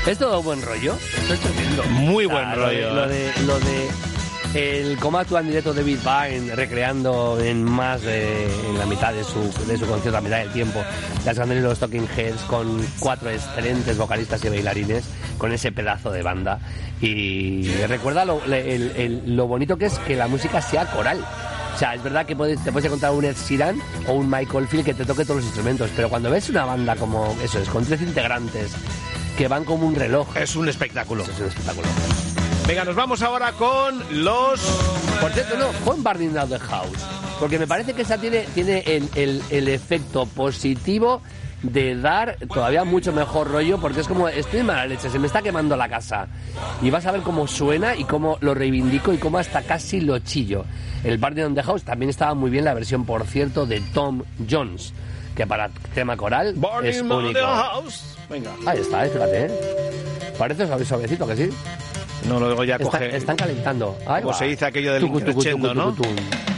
Es todo buen rollo. Esto es tremendo. Muy buen rollo. Lo de cómo actúa en directo David Byrne, recreando en la mitad de su concierto, a mitad del tiempo, las canciones de los Talking Heads, con 4 excelentes vocalistas y bailarines, con ese pedazo de banda. Y recuerda lo bonito que es que la música sea coral. O sea, es verdad que te puedes encontrar un Ed Sheeran o un Michael Field que te toque todos los instrumentos, pero cuando ves una banda como eso, es con 3 integrantes que van como un reloj, es un espectáculo. Es un espectáculo. Venga, nos vamos ahora con los... Por cierto, no, con Burning Down the House, porque me parece que esa tiene el efecto positivo de dar todavía mucho mejor rollo, porque es como, estoy en mala leche, se me está quemando la casa, y vas a ver cómo suena y cómo lo reivindico y cómo hasta casi lo chillo. El Burning Down the House también estaba muy bien la versión, por cierto, de Tom Jones, que para tema coral es único. Venga. Ahí está, fíjate, Parece suavecito, que sí. No, luego ya coge... Están calentando. Ahí como va. se dice aquello del increchendo, ¿no?